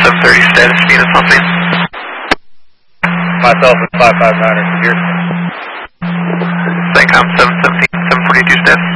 730 status, need something? Myself is 559er, here. Thank you, 717, 742 status.